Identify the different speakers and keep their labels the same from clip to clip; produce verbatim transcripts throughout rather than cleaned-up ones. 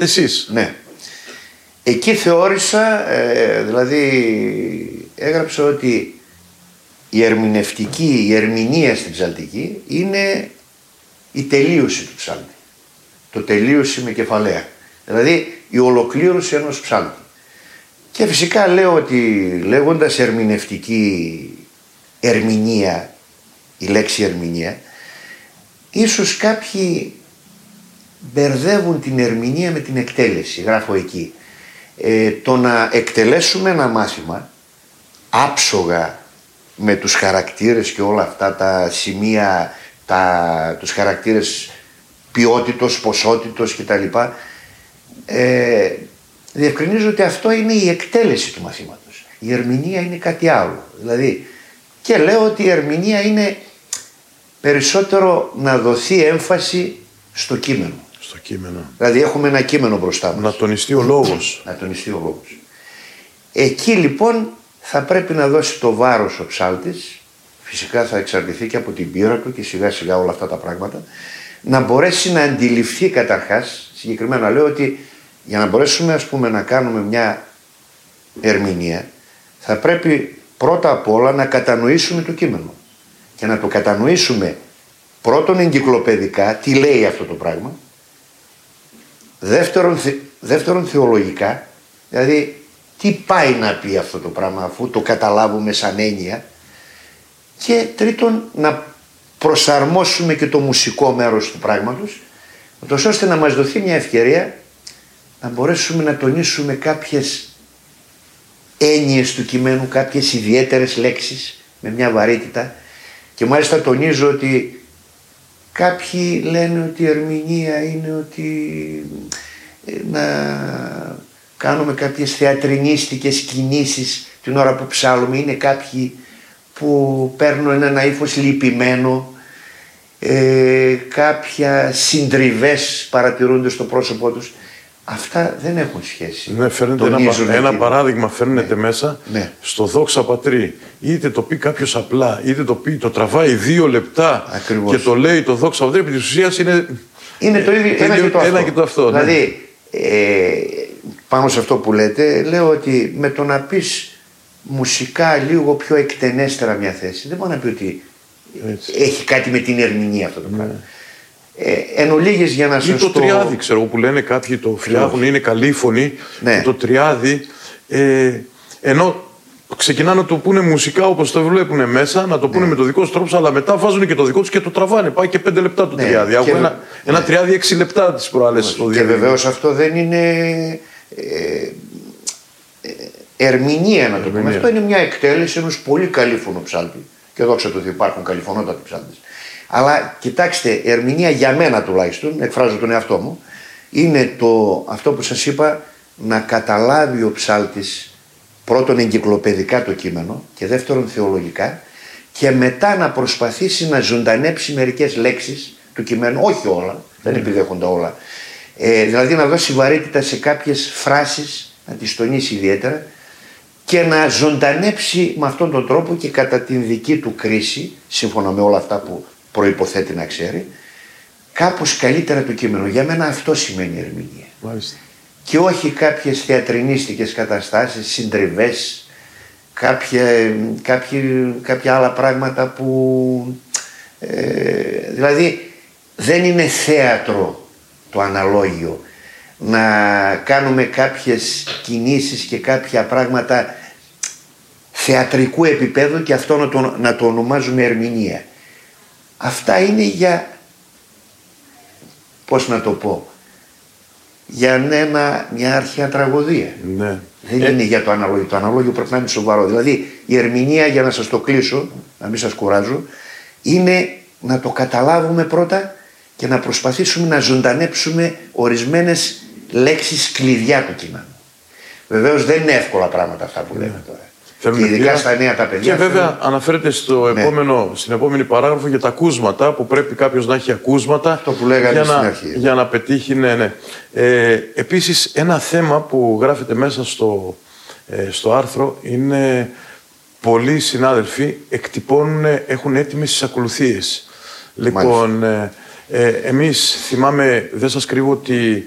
Speaker 1: Εσείς.
Speaker 2: Ναι. Εκεί θεώρησα, ε, δηλαδή έγραψα ότι η ερμηνευτική, η ερμηνεία στην ψαλτική είναι η τελείωση του ψάλτη. Το τελείωση με κεφαλαία. Δηλαδή η ολοκλήρωση ενός ψάλτη. Και φυσικά λέω ότι λέγοντας ερμηνευτική ερμηνεία, η λέξη ερμηνεία, ίσως κάποιοι μπερδεύουν την ερμηνεία με την εκτέλεση. Γράφω εκεί. Ε, το να εκτελέσουμε ένα μάθημα άψογα με τους χαρακτήρες και όλα αυτά τα σημεία, τα, τους χαρακτήρες ποιότητος, ποσότητος κτλ. Ε, διευκρινίζω ότι αυτό είναι η εκτέλεση του μαθήματος. Η ερμηνεία είναι κάτι άλλο. Δηλαδή, και λέω ότι η ερμηνεία είναι περισσότερο να δοθεί έμφαση στο κείμενο.
Speaker 1: Στο κείμενο.
Speaker 2: Δηλαδή έχουμε ένα κείμενο μπροστά μας.
Speaker 1: Να τονιστεί ο λόγος.
Speaker 2: Να τονιστεί ο λόγος. Εκεί λοιπόν θα πρέπει να δώσει το βάρος ο ψάλτης, φυσικά θα εξαρτηθεί και από την πείρα του και σιγά σιγά όλα αυτά τα πράγματα, να μπορέσει να αντιληφθεί καταρχάς, συγκεκριμένα λέω ότι για να μπορέσουμε ας πούμε να κάνουμε μια ερμηνεία θα πρέπει πρώτα απ' όλα να κατανοήσουμε το κείμενο και να το κατανοήσουμε πρώτον εγκυκλοπαιδικά, τι λέει αυτό το πράγμα, δεύτερον, δεύτερον θεολογικά, δηλαδή τι πάει να πει αυτό το πράγμα αφού το καταλάβουμε σαν έννοια, και τρίτον να προσαρμόσουμε και το μουσικό μέρος του πράγματος, ώστε να μας δοθεί μια ευκαιρία να μπορέσουμε να τονίσουμε κάποιες έννοιες του κειμένου, κάποιες ιδιαίτερες λέξεις με μια βαρύτητα. Και μάλιστα τονίζω ότι κάποιοι λένε ότι η ερμηνεία είναι ότι να κάνουμε κάποιες θεατρινίστικες κινήσεις την ώρα που ψάλλουμε. Είναι κάποιοι που παίρνουν ένα ύφος λυπημένο, ε, κάποια συντριβές παρατηρούνται στο πρόσωπό τους. Αυτά δεν έχουν σχέση.
Speaker 1: Ναι, φέρνετε ένα, ένα παράδειγμα, φέρνετε ναι. μέσα ναι. στο Δόξα Πατρί. Είτε το πει κάποιος απλά, είτε το πει, το τραβάει δύο λεπτά. Ακριβώς. Και το λέει το Δόξα Πατρί. Επί της ουσίας είναι,
Speaker 2: είναι το ίδιο, ένα, και το
Speaker 1: ένα και το αυτό.
Speaker 2: Δηλαδή, ναι. ε, πάνω σε αυτό που λέτε, λέω ότι με το να πεις μουσικά λίγο πιο εκτενέστερα μια θέση, δεν μπορεί να πει ότι έτσι. Έχει κάτι με την ερμηνεία αυτό το πράγμα. Ναι. Ε, εν ολίγης για να σας
Speaker 1: το... το τριάδι, ξέρω που λένε κάποιοι το φτιάχνουν, είναι καλή φωνή, ναι. το τριάδι, ε, ενώ ξεκινάνε να το πούνε μουσικά όπως το βλέπουν μέσα, να το πούνε ναι. με το δικό τους τρόπο, αλλά μετά βάζουν και το δικό τους και το τραβάνε. Πάει και πέντε λεπτά το ναι. τριάδι. Έχω ένα, ναι. ένα τριάδι έξι λεπτά τις προάλλες.
Speaker 2: Ναι. Και βεβαίως αυτό δεν είναι ε, ε, ερμηνεία να το πούμε. Αυτό είναι μια εκτέλεση ενός πολύ καλήφωνου ψάλτη. Και δόξα τω Θεώ υπάρχουν καλυφωνότατοι ψάλτες. Αλλά κοιτάξτε, ερμηνεία για μένα τουλάχιστον, εκφράζω τον εαυτό μου, είναι το, αυτό που σας είπα, να καταλάβει ο ψάλτης πρώτον εγκυκλοπαιδικά το κείμενο και δεύτερον θεολογικά και μετά να προσπαθήσει να ζωντανέψει μερικές λέξεις του κειμένου, όχι όλα, δεν επιδέχονται όλα, ε, δηλαδή να δώσει βαρύτητα σε κάποιες φράσεις, να τις τονίσει ιδιαίτερα και να ζωντανέψει με αυτόν τον τρόπο και κατά την δική του κρίση, σύμφωνα με όλα αυτά που προϋποθέτει να ξέρει, κάπως καλύτερα το κείμενο. Για μένα αυτό σημαίνει ερμηνεία.
Speaker 1: Μάλιστα.
Speaker 2: Και όχι κάποιες θεατρινίστικες καταστάσεις, συντριβές, κάποια, κάποια, κάποια άλλα πράγματα που ε, δηλαδή δεν είναι θέατρο το αναλόγιο να κάνουμε κάποιες κινήσεις και κάποια πράγματα θεατρικού επίπεδου και αυτό να το, να το ονομάζουμε ερμηνεία. Αυτά είναι για, πώς να το πω, για ένα, μια αρχαία τραγωδία.
Speaker 1: Ναι.
Speaker 2: Δεν ε... είναι για το αναλόγιο. Το αναλόγιο πρέπει να είναι σοβαρό. Δηλαδή η ερμηνεία, για να σας το κλείσω, να μην σας κουράζω, είναι να το καταλάβουμε πρώτα και να προσπαθήσουμε να ζωντανέψουμε ορισμένες λέξεις κλειδιά του κειμένου. Βεβαίως δεν είναι εύκολα πράγματα αυτά που λέμε τώρα. Και ειδικά στα νέα τα παιδιά.
Speaker 1: Και βέβαια θέλουν... αναφέρεται στο επόμενο, ναι. στην επόμενη παράγραφο για τα ακούσματα, που πρέπει κάποιος να έχει ακούσματα.
Speaker 2: Αυτό που λέγανε
Speaker 1: για,
Speaker 2: στην
Speaker 1: να,
Speaker 2: αρχή.
Speaker 1: για να πετύχει, ναι, ναι. Ε, επίσης, ένα θέμα που γράφεται μέσα στο, ε, στο άρθρο είναι πολλοί συνάδελφοι εκτυπώνουν, έχουν έτοιμες τις ακολουθίες. Λοιπόν, ε, ε, εμείς θυμάμαι, δεν σας κρύβω ότι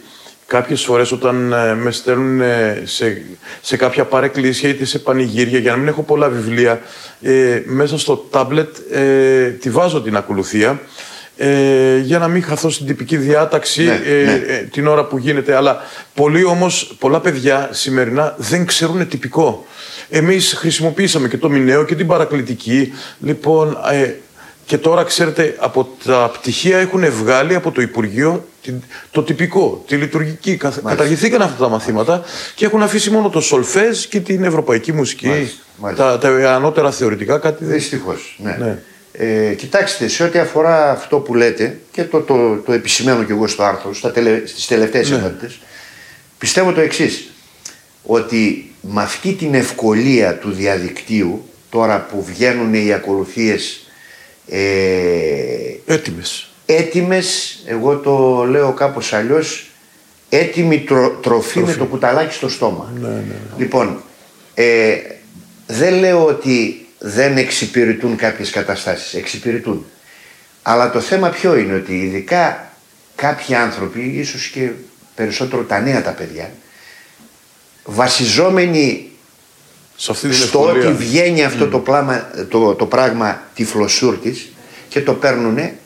Speaker 1: κάποιες φορές όταν ε, με στέλνουν ε, σε, σε κάποια παρεκκλήσια είτε σε πανηγύρια, για να μην έχω πολλά βιβλία, ε, μέσα στο τάμπλετ ε, τη βάζω την ακολουθία, ε, για να μην χαθώ στην τυπική διάταξη,
Speaker 2: ναι,
Speaker 1: ε,
Speaker 2: ναι.
Speaker 1: Ε, την ώρα που γίνεται. Αλλά πολλοί όμως, πολλά παιδιά σημερινά δεν ξέρουν τυπικό. Εμείς χρησιμοποίησαμε και το μηναίο και την παρακλητική. Λοιπόν, ε, και τώρα ξέρετε, από τα πτυχία έχουν βγάλει από το Υπουργείο το τυπικό, τη λειτουργική. Μάλιστα. Καταργηθήκαν αυτά τα μαθήματα. Μάλιστα. Και έχουν αφήσει μόνο το σολφέζ και την ευρωπαϊκή μουσική. Μάλιστα. Μάλιστα. Τα, τα ανώτερα θεωρητικά κάτι.
Speaker 2: Δυστυχώς. Ναι.
Speaker 1: Ναι.
Speaker 2: Ε, κοιτάξτε, σε ό,τι αφορά αυτό που λέτε, και το, το, το επισημαίνω και εγώ στο άρθρο, στα τελε, στις τελευταίες
Speaker 1: ναι.
Speaker 2: ενότητες, πιστεύω το εξής, ότι με αυτή την ευκολία του διαδικτύου, τώρα που βγαίνουν οι ακολουθίες ε,
Speaker 1: έτοιμες.
Speaker 2: έτοιμες, εγώ το λέω κάπως αλλιώς, έτοιμη τρο, τροφή, τροφή με το κουταλάκι στο στόμα.
Speaker 1: Ναι, ναι, ναι.
Speaker 2: Λοιπόν, ε, δεν λέω ότι δεν εξυπηρετούν κάποιες καταστάσεις, εξυπηρετούν. Αλλά το θέμα ποιο είναι, ότι ειδικά κάποιοι άνθρωποι, ίσως και περισσότερο τα νέα τα παιδιά, βασιζόμενοι στο ότι βγαίνει αυτό mm. το, πλάμα, το, το πράγμα τυφλοσούρτης και το παίρνουνε,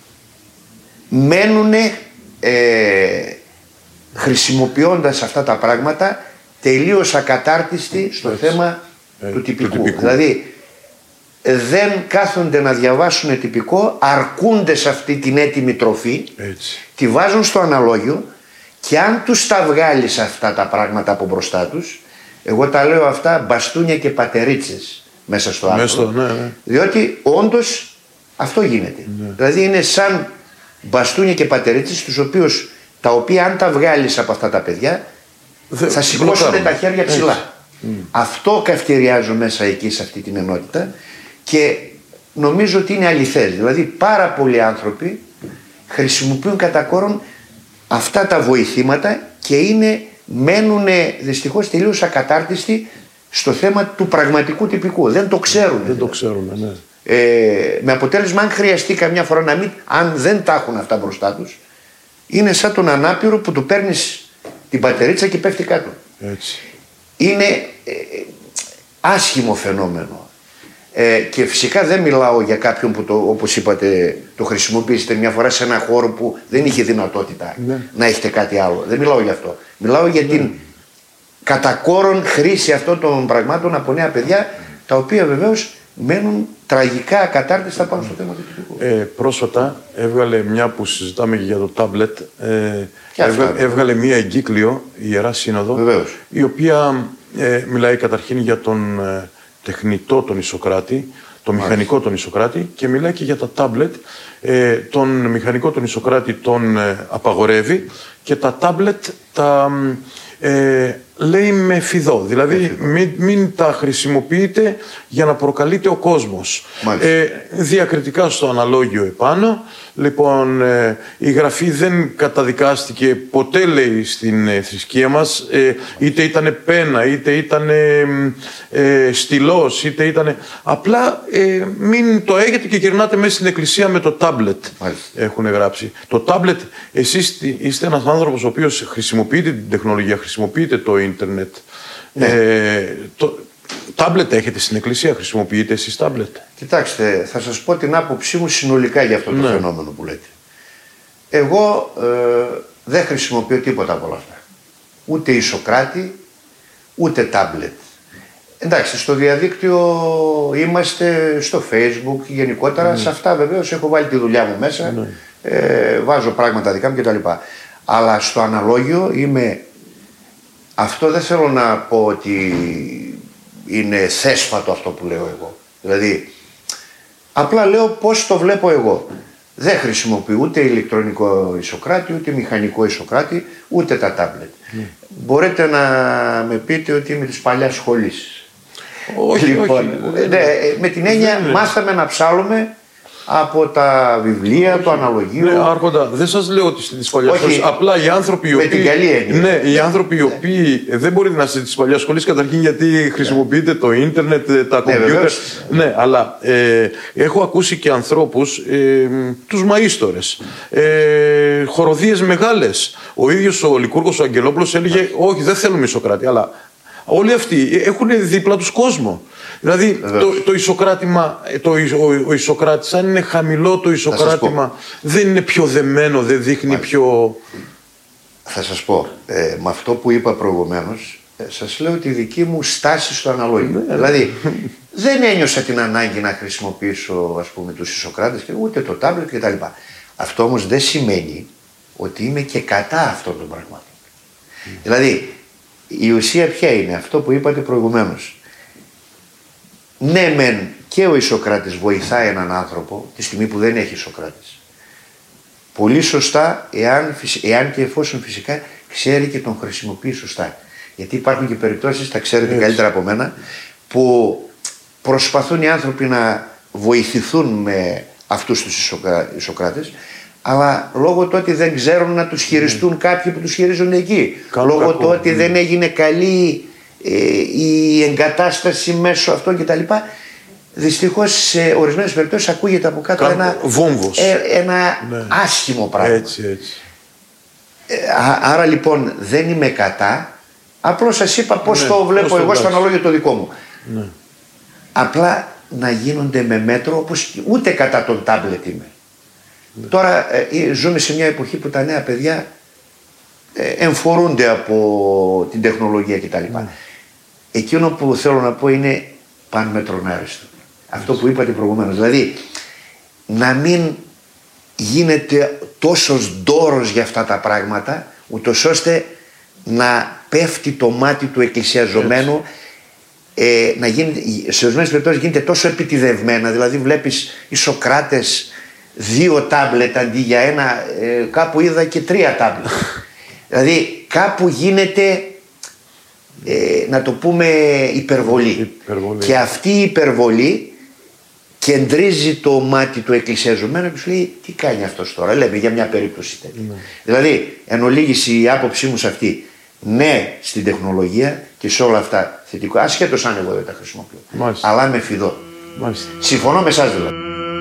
Speaker 2: μένουνε ε, χρησιμοποιώντας αυτά τα πράγματα τελείως ακατάρτιστοι στο Έτσι. θέμα ε, του, τυπικού. του τυπικού. Δηλαδή δεν κάθονται να διαβάσουν τυπικό, αρκούνται σε αυτή την έτοιμη τροφή, Έτσι. τη βάζουν στο αναλόγιο και αν τους τα βγάλεις αυτά τα πράγματα από μπροστά τους, εγώ τα λέω αυτά μπαστούνια και πατερίτσες μέσα στο άνθρωπο,
Speaker 1: ναι, ναι.
Speaker 2: διότι όντως αυτό γίνεται. Ναι. Δηλαδή είναι σαν μπαστούνια και πατερίτσες, τους οποίους, τα οποία αν τα βγάλεις από αυτά τα παιδιά Δε, θα σηκώσουν τα χέρια ψηλά. Mm. Αυτό καυτηριάζω μέσα εκεί σε αυτή την ενότητα και νομίζω ότι είναι αληθές. Δηλαδή πάρα πολλοί άνθρωποι χρησιμοποιούν κατά κόρον αυτά τα βοηθήματα και είναι, μένουν δυστυχώς τελείως ακατάρτιστοι στο θέμα του πραγματικού τυπικού. Δεν το ξέρουν.
Speaker 1: Δεν το ξέρουν, ναι.
Speaker 2: Ε, με αποτέλεσμα, αν χρειαστεί καμιά φορά να μην, αν δεν τα έχουν αυτά μπροστά τους, είναι σαν τον ανάπηρο που του παίρνεις την πατερίτσα και πέφτει κάτω.
Speaker 1: Έτσι.
Speaker 2: Είναι ε, άσχημο φαινόμενο. Ε, και φυσικά δεν μιλάω για κάποιον που, το, όπως είπατε, το χρησιμοποιήσετε μια φορά σε ένα χώρο που δεν είχε δυνατότητα ναι. να έχετε κάτι άλλο. Δεν μιλάω για αυτό. Μιλάω για ναι. την κατά κόρον χρήση αυτών των πραγμάτων από νέα παιδιά, τα οποία βεβαίως μένουν τραγικά ακατάρτιστα πάνω στο θέμα του τυπικού.
Speaker 1: Ε, πρόσφατα έβγαλε, μια που συζητάμε για το τάμπλετ, ε, έβγαλε, έβγαλε μια εγκύκλιο, η Ιερά Σύνοδο, βεβαίως. Η οποία ε, μιλάει καταρχήν για τον ε, τεχνητό τον Ισοκράτη, τον Μάλιστα. μηχανικό τον Ισοκράτη, και μιλάει και για τα τάμπλετ. Ε, τον μηχανικό τον Ισοκράτη τον ε, απαγορεύει και τα τάμπλετ τα ε, λέει με φιδό. Δηλαδή μην, μην τα χρησιμοποιείτε για να προκαλείτε ο κόσμος. Ε, διακριτικά στο αναλόγιο επάνω. Λοιπόν, ε, η γραφή δεν καταδικάστηκε ποτέ, λέει, στην ε, θρησκεία μας. Ε, είτε ήταν πένα, είτε ήταν ε, ε, στυλός, είτε ήταν... Απλά ε, μην το έχετε και γυρνάτε μέσα στην εκκλησία με το τάμπλετ. Έχουν γράψει. Το τάμπλετ, εσείς είστε ένας άνθρωπος ο οποίος χρησιμοποιείτε την τεχνολογία, χρησιμοποιείτε το ίντερνετ. Ναι. Ε, το, τάμπλετ έχετε στην εκκλησία, χρησιμοποιείτε εσείς τάμπλετ?
Speaker 2: Κοιτάξτε, θα σας πω την άποψή μου συνολικά για αυτό το ναι. φαινόμενο που λέτε. Εγώ ε, δεν χρησιμοποιώ τίποτα από όλα αυτά. Ούτε Ισοκράτη, ούτε τάμπλετ. Εντάξει, στο διαδίκτυο είμαστε, στο Facebook γενικότερα, ναι. σε αυτά βεβαίως έχω βάλει τη δουλειά μου μέσα, ναι. ε, βάζω πράγματα δικά μου κτλ. Αλλά στο αναλόγιο είμαι, αυτό δεν θέλω να πω ότι είναι θέσφατο αυτό που λέω εγώ. Δηλαδή, απλά λέω πώς το βλέπω εγώ. Δεν χρησιμοποιώ ούτε ηλεκτρονικό Ισοκράτη, ούτε μηχανικό Ισοκράτη, ούτε τα τάμπλετ. Mm. Μπορείτε να με πείτε ότι είμαι της παλιάς σχολής.
Speaker 1: Όχι,
Speaker 2: λοιπόν,
Speaker 1: όχι,
Speaker 2: ναι, με την έννοια μάθαμε να ψάλλουμε από τα βιβλία, όχι, το αναλογείο.
Speaker 1: Ναι, Άρχοντα, δεν σας λέω ότι στη της παλιάς σχολής. Απλά οι άνθρωποι οι οποίοι.
Speaker 2: Με την καλή έννοια.
Speaker 1: Ναι, οι άνθρωποι οι οποίοι δεν μπορείτε να είστε της παλιάς σχολής, καταρχήν γιατί χρησιμοποιείτε το ίντερνετ, τα κομπιούτερ. Ναι, ναι, αλλά ε, έχω ακούσει και ανθρώπους, ε, τους μαΐστορες, ε, χοροδίες μεγάλες. Ο ίδιος ο Λικούργος ο Αγγελόπουλος έλεγε: όχι, δεν θέλουμε Ισοκράτη, αλλά όλοι αυτοί έχουν δίπλα τους κόσμο. Δηλαδή το, το ισοκράτημα, το, ο, ο Ισοκράτης, αν είναι χαμηλό το ισοκράτημα, δεν είναι πιο δεμένο, δεν δείχνει Μάλιστα. πιο...
Speaker 2: Θα σας πω, ε, με αυτό που είπα προηγουμένως, ε, σας λέω τη δική μου στάση στο αναλόγιο. Ναι, δηλαδή δεν ένιωσα την ανάγκη να χρησιμοποιήσω, ας πούμε, τους Ισοκράτες και ούτε το τάμπλετ κτλ. Αυτό όμως δεν σημαίνει ότι είμαι και κατά αυτών των πραγμάτων. Mm. Δηλαδή η ουσία ποια είναι, αυτό που είπατε προηγουμένως. Ναι μεν και ο Ισοκράτης βοηθάει έναν άνθρωπο τη στιγμή που δεν έχει Ισοκράτης. Πολύ σωστά, εάν, εάν και εφόσον φυσικά ξέρει και τον χρησιμοποιεί σωστά. Γιατί υπάρχουν και περιπτώσεις, τα ξέρετε Έτσι. καλύτερα από μένα, που προσπαθούν οι άνθρωποι να βοηθηθούν με αυτούς τους Ισοκράτες, αλλά λόγω του ότι δεν ξέρουν να τους χειριστούν mm. κάποιοι που τους χειρίζονται εκεί. Καλό, λόγω του ότι mm. δεν έγινε καλή ε, η εγκατάσταση μέσω αυτών κτλ. Δυστυχώς σε ορισμένες περιπτώσεις ακούγεται από κάτω Κα... ένα, ε, ένα ναι. άσχημο πράγμα.
Speaker 1: Έτσι, έτσι.
Speaker 2: Ε, άρα λοιπόν δεν είμαι κατά, απλώς σας είπα πώς ναι, το βλέπω εγώ στο αναλόγιο το δικό μου. Ναι. Απλά να γίνονται με μέτρο, όπως ούτε κατά τον τάμπλετ είμαι. Ναι. Τώρα ε, ζούμε σε μια εποχή που τα νέα παιδιά ε, εμφορούνται από την τεχνολογία κτλ. Ναι. Εκείνο που θέλω να πω είναι παν μετρονάριστο. Αυτό που είπατε προηγουμένως. Δηλαδή να μην γίνεται τόσος ντόρος για αυτά τα πράγματα, ούτως ώστε να πέφτει το μάτι του εκκλησιαζομένου, ε, να γίνεται, σε ορισμένες περιπτώσεις γίνεται τόσο επιτηδευμένα. Δηλαδή βλέπεις οι Σοκράτες δύο τάμπλετ αντί για ένα, ε, κάπου είδα και τρία τάμπλετ. Δηλαδή κάπου γίνεται, ε, να το πούμε, υπερβολή. υπερβολή. Και αυτή η υπερβολή κεντρίζει το μάτι του εκκλησιαζομένου και σου λέει τι κάνει αυτός τώρα, λέμε για μια περίπτωση τέτοια. Ναι. Δηλαδή εν ολίγηση η άποψή μου σε αυτή, ναι στην τεχνολογία και σε όλα αυτά θετικό, ασχέτως αν εγώ δεν τα χρησιμοποιώ. Μάλιστα. Αλλά με φιδώ. Μάλιστα. Συμφωνώ με εσάς δηλαδή.